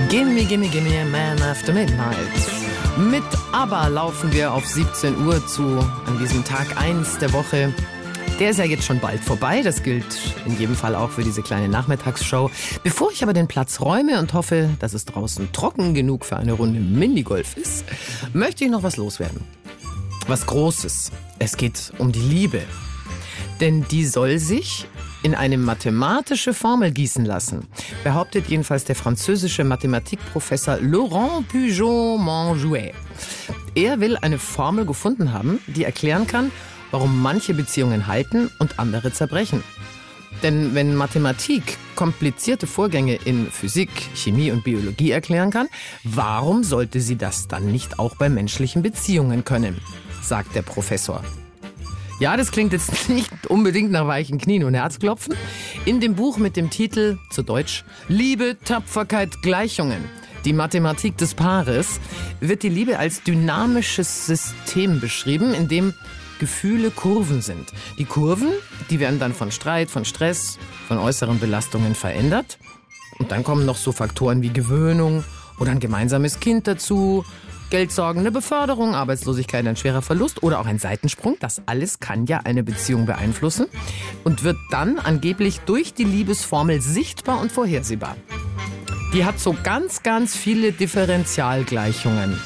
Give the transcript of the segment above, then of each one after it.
Gimme, Man After Midnight. Mit ABBA laufen wir auf 17 Uhr zu, an diesem Tag 1 der Woche. Der ist ja jetzt schon bald vorbei, das gilt in jedem Fall auch für diese kleine Nachmittagsshow. Bevor ich aber den Platz räume und hoffe, dass es draußen trocken genug für eine Runde Minigolf ist, möchte ich noch was loswerden. Was Großes. Es geht um die Liebe. Denn die soll sich in eine mathematische Formel gießen lassen, behauptet jedenfalls der französische Mathematikprofessor Laurent Pujon-Manjouet. Er will eine Formel gefunden haben, die erklären kann, warum manche Beziehungen halten und andere zerbrechen. Denn wenn Mathematik komplizierte Vorgänge in Physik, Chemie und Biologie erklären kann, warum sollte sie das dann nicht auch bei menschlichen Beziehungen können, sagt der Professor. Ja, das klingt jetzt nicht unbedingt nach weichen Knien und Herzklopfen. In dem Buch mit dem Titel, zu Deutsch, Liebe, Tapferkeit, Gleichungen, die Mathematik des Paares, wird die Liebe als dynamisches System beschrieben, in dem Gefühle Kurven sind. Die Kurven, die werden dann von Streit, von Stress, von äußeren Belastungen verändert. Und dann kommen noch so Faktoren wie Gewöhnung oder ein gemeinsames Kind dazu, Geldsorgen, eine Beförderung, Arbeitslosigkeit, ein schwerer Verlust oder auch ein Seitensprung. Das alles kann ja eine Beziehung beeinflussen und wird dann angeblich durch die Liebesformel sichtbar und vorhersehbar. Die hat so ganz, ganz viele Differentialgleichungen.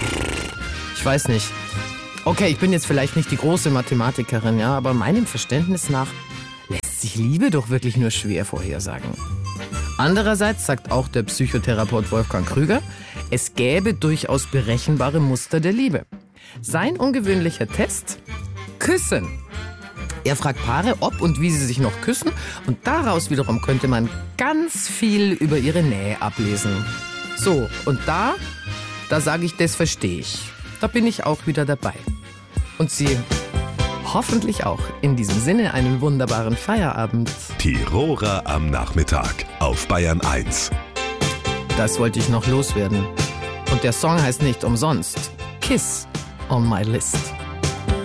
Ich weiß nicht. Okay, ich bin jetzt vielleicht nicht die große Mathematikerin, ja, aber meinem Verständnis nach lässt sich Liebe doch wirklich nur schwer vorhersagen. Andererseits sagt auch der Psychotherapeut Wolfgang Krüger, es gäbe durchaus berechenbare Muster der Liebe. Sein ungewöhnlicher Test? Küssen. Er fragt Paare, ob und wie sie sich noch küssen und daraus wiederum könnte man ganz viel über ihre Nähe ablesen. So, und da sage ich, das verstehe ich. Da bin ich auch wieder dabei. Und Sie hoffentlich auch. In diesem Sinne einen wunderbaren Feierabend. Tiroler am Nachmittag auf Bayern 1. Das wollte ich noch loswerden. Und der Song heißt nicht umsonst Kiss on My List.